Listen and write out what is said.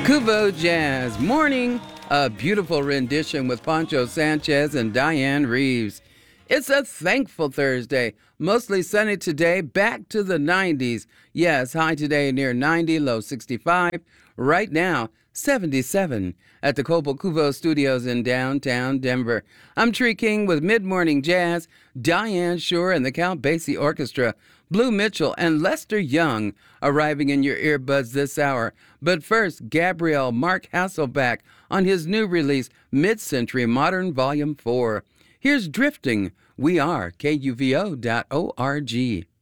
Kuvo Jazz Morning, a beautiful rendition with Poncho Sanchez and Diane Reeves. It's a thankful Thursday. Mostly sunny today, back to the 90s. Yes, high today near 90, low 65. Right now, 77 at the Copal Kuvo Studios in downtown Denver. I'm Tree King with Mid-Morning Jazz, Diane Shore and the Count Basie Orchestra, Blue Mitchell and Lester Young arriving in your earbuds this hour. But first, Gabriel Mark Hasselback on his new release, Mid-Century Modern Volume 4. Here's Drifting. We are KUVO.org.